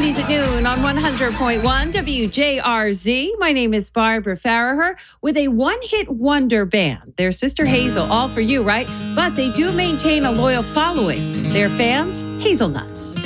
Oldies at Noon on 100.1 WJRZ. My name is Barbara Farraher with a one-hit wonder band. Their Sister Hazel, all for you, right? But they do maintain a loyal following. Their fans, Hazelnuts.